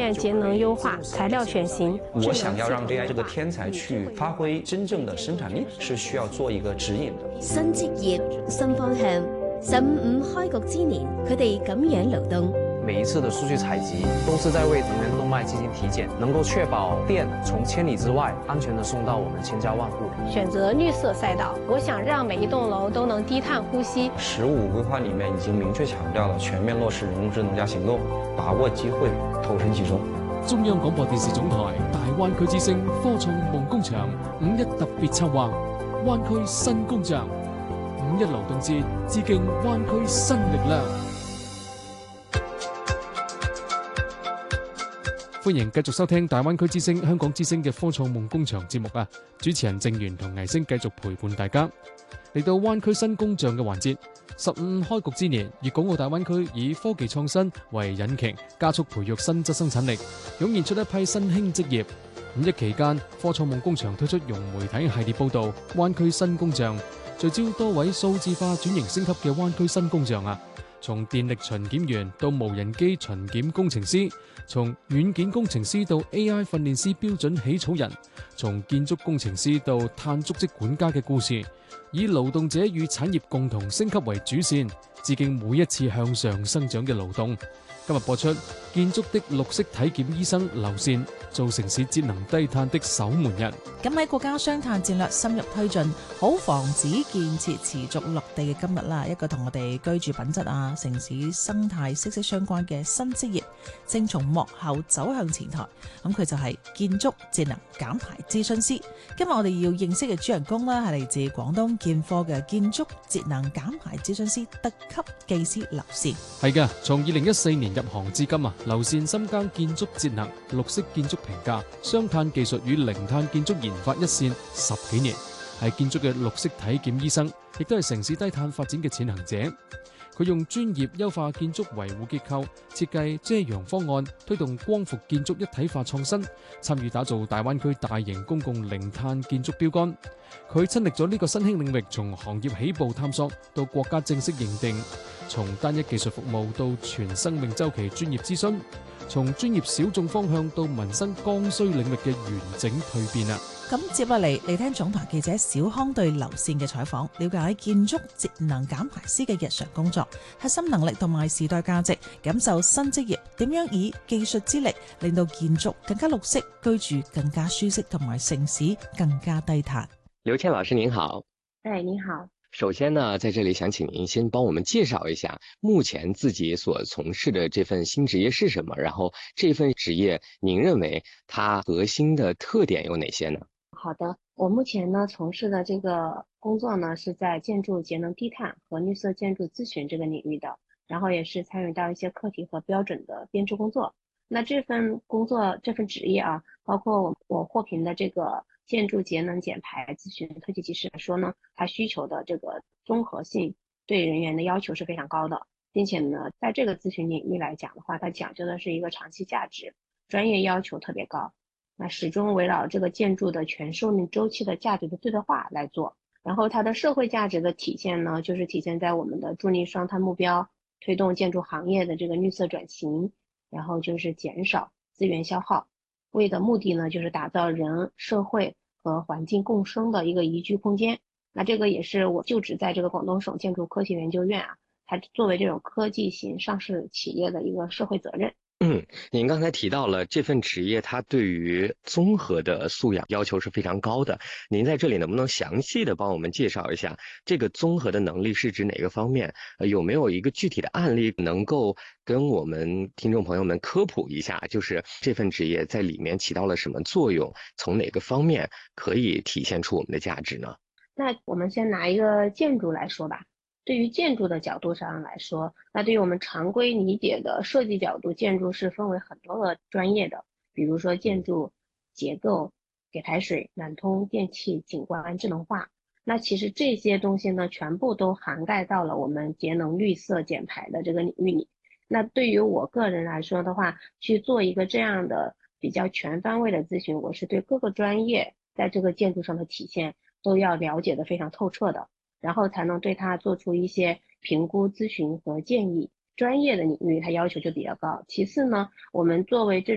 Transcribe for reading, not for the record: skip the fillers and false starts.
面节能优化、材料选型。 我想要让 AI 这个天才去发揮真正的生產力，是需要做一個指引的。 新職業、新方向。15開局之年，佢哋咁樣流動。 每一次的數據採集都是在為能源動脈進行體檢，能夠確保電從千里之外安全地送到我們千家萬戶。 選擇綠色賽道，我想讓每一棟樓都能低碳呼吸。 15規劃裡面已經明確強調了全面落實人工智能加行動，把握機會，投身其中。 中央廣播電視總台大灣區之聲科創夢工場5·1特別策劃灣區新工匠5·1勞動節，致敬灣區新力量。歡迎繼續收聽大灣區之聲香港之聲嘅科創夢工場節目啊！主持人鄭源同倪星繼續陪伴大家嚟到灣區新工匠嘅環節。15開局之年，粵港澳大灣區以科技創新為引擎，加速培育新質生產力，湧現出一批新興職業。5·1期間，科創夢工場推出融媒體系列報導《灣區新工匠》，聚焦多位數字化轉型升級嘅灣區新工匠啊！從電力巡檢員到無人機巡檢工程師，從軟件工程師到 AI 訓練師標準起草人，從建築工程師到碳足跡管家嘅故事，以勞動者與產業共同升級為主線，致敬每一次向上生長嘅勞動。今日播出建築的綠色體檢醫生劉倩，做城市節能低碳的守門人。 咁喺國家雙碳戰略深入推進，好防止建設持續落地嘅今日啦，一個同我哋居住品質啊、城市生態息息相關嘅新職業，正從幕後走向前台。咁佢就係建築節能減排諮詢師。今日我哋要認識嘅主人公啦，係嚟自廣東建科嘅建築節能減排諮詢師特級技師劉倩。 係嘅，從2014年入行至今啊，劉倩深耕建築節能、綠色建築評價、雙碳技術與零碳建築研發一線10幾年，係建築嘅綠色體檢醫生，亦都係城市低碳發展嘅踐行者。佢用專業優化建築維護結構、設計遮陽方案，推動光伏建築一體化創新，參與打造大灣區大型公共零碳建築標杆。佢親歷咗呢個新興領域，從行業起步探索到國家正式認定，從單一技術服務到全生命週期專業諮詢，從專業小眾方向到民生剛需領域嘅完整蛻變啊！ 咁接落嚟聽總台記者小康對劉倩嘅採訪，了解建築節能減排師嘅日常工作、核心能力同埋時代價值，感受新職業點樣以技術之力令到建築更加綠色，居住更加舒適，同埋城市更加低碳。 劉倩老師您好。 你好。 首先呢，在這裡想請您先幫我們介紹一下目前自己所從事的這份新職業是什麼，然後這份職業您認為它核心的特點有哪些呢？ 好的，我目前呢從事的這個工作呢是在建築節能低碳和綠色建築諮詢這個領域的，然後也是參與到一些課題和標準的編製工作。那這份工作這份職業啊，包括我獲評的這個建築節能減排諮詢特級技師來說呢，它需求的這個綜合性對人員的要求是非常高的，並且呢在這個諮詢領域來講的話，它講究的是一個長期價值，專業要求特別高。那始終圍繞這個建築的全壽命週期的價值的最大化來做，然後它的社會價值的體現呢，就是體現在我們的助力雙碳目標，推動建築行業的這個綠色轉型，然後就是減少資源消耗，為的目的呢，就是打造人、社會和環境共生的一個宜居空間。那這個也是我就職在這個廣東省建築科學研究院啊，它作為這種科技型上市企業的一個社會責任。 您剛才提到了這份職業，它對於綜合的素養要求是非常高的。您在這裡能不能詳細的幫我們介紹一下，這個綜合的能力是指哪個方面？有沒有一個具體的案例能夠跟我們聽眾朋友們科普一下，就是這份職業在裡面起到了什麼作用，從哪個方面可以體現出我們的價值呢？ 那我們先拿一個建築來說吧。對於建築的角度上來說，那對於我們常規理解的設計角度，建築是分為很多個專業的，比如說建築結構、給排水、暖通、電氣、景觀、智能化。那其實這些東西呢，全部都涵蓋到了我們節能綠色減排的這個領域裡。那對於我個人來說的話，去做一個這樣的比較全方位的諮詢，我是對各個專業在這個建築上的體現都要了解得非常透徹的，然後才能對它做出一些評估、諮詢和建議。專業的領域它要求就比較高。其次呢，我們作為這